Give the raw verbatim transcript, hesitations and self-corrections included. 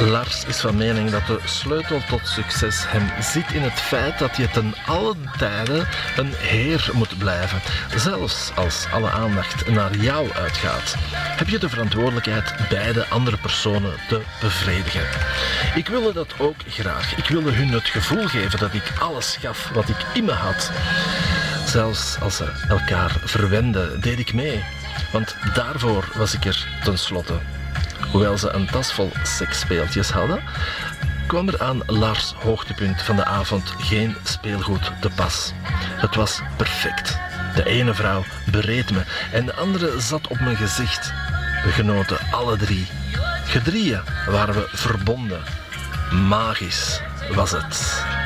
Lars is van mening dat de sleutel tot succes hem zit in het feit dat je ten alle tijden een heer moet blijven. Zelfs als alle aandacht naar jou uitgaat, heb je de verantwoordelijkheid beide andere personen te bevredigen. Ik wilde dat ook graag. Ik wilde hun het gevoel geven dat ik alles gaf wat ik in me had. Zelfs als ze elkaar verwenden, deed ik mee. Want daarvoor was ik er tenslotte. Hoewel ze een tas vol seksspeeltjes hadden, kwam er aan Lars' hoogtepunt van de avond geen speelgoed te pas. Het was perfect. De ene vrouw bereed me en de andere zat op mijn gezicht. We genoten alle drie. Gedrieën waren we verbonden. Magisch was het.